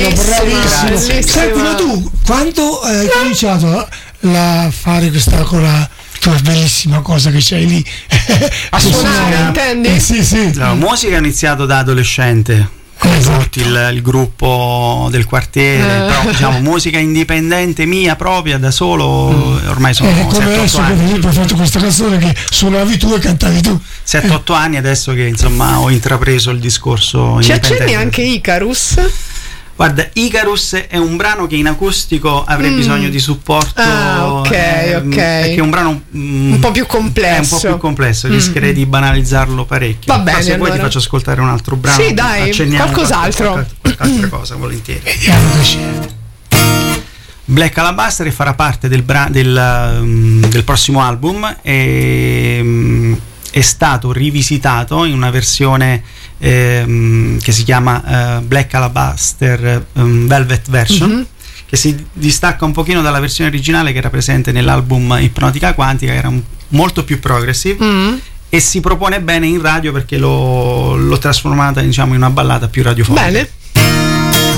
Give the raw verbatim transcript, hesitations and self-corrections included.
bravissimo, bravissimo. Senti, ma tu quando hai cominciato a fare questa cosa, tua bellissima cosa che c'hai lì a suonare, intendi? Eh, sì, sì. La musica ho iniziato da adolescente. Esatto. Tutti il, il gruppo del quartiere, eh. però diciamo musica indipendente mia propria da solo, mm. ormai sono eh, come adesso hai fatto questa canzone che suonavi tu e cantavi tu sette otto eh. anni adesso che insomma ho intrapreso il discorso ci indipendente. accenni anche Icarus? Guarda, Icarus è un brano che in acustico avrei mm. bisogno di supporto. Ah, ok, eh, ok. Perché è un brano mm, un po' più complesso. È un po' più complesso, rischierei mm. di banalizzarlo parecchio. Va bene, ma se allora. vuoi ti faccio ascoltare un altro brano. Sì, dai, qualcos'altro. Qualche, qualche altra cosa, volentieri. Vediamo che c'è. Black Alabaster farà parte del, bra- del, um, del prossimo album e um, è stato rivisitato in una versione ehm, che si chiama uh, Black Alabaster um, Velvet Version, mm-hmm. che si distacca un pochino dalla versione originale che era presente nell'album Ipnotica Quantica, che era un, molto più progressive, mm-hmm. e si propone bene in radio perché l'ho, l'ho trasformata, diciamo, in una ballata più radiofonica. Bene.